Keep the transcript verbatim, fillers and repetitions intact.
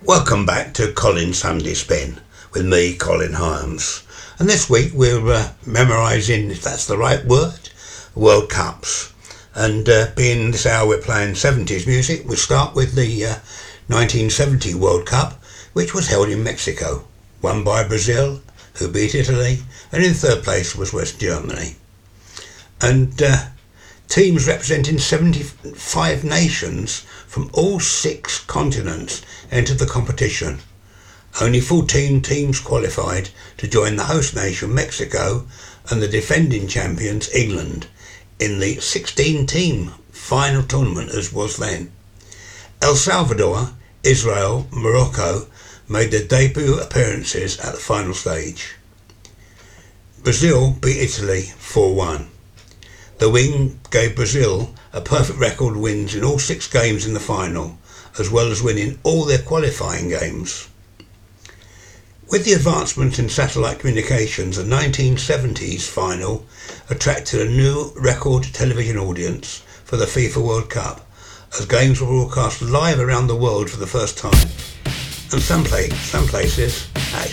Welcome back to Colin Sunday Spin with me, Colin Hyams. And this week we're uh, memorising, if that's the right word, World Cups. And uh, being this hour we're playing seventies music, we'll start with the uh, nineteen seventy World Cup, which was held in Mexico, won by Brazil, who beat Italy, and in third place was West Germany. And uh, teams representing seventy-five nations from all six continents entered the competition. Only fourteen teams qualified to join the host nation Mexico and the defending champions England in the sixteen team final tournament as was then. El Salvador, Israel, Morocco made their debut appearances at the final stage. Brazil beat Italy four one. The win gave Brazil a perfect record of wins in all six games in the final, as well as winning all their qualifying games. With the advancement in satellite communications, the nineteen seventies final attracted a new record television audience for the FIFA World Cup, as games were broadcast live around the world for the first time, and some, place, some places actually